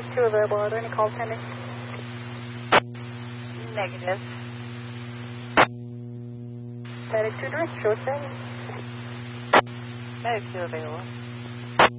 Medic 2 available. Are there any calls pending? Negative. Medic 2 direct, show 7. Medic 2 available.